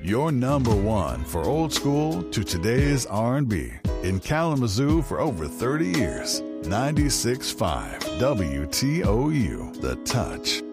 Your number one for old school to today's R&B. In Kalamazoo for over 30 years. 96.5 WTOU, The Touch.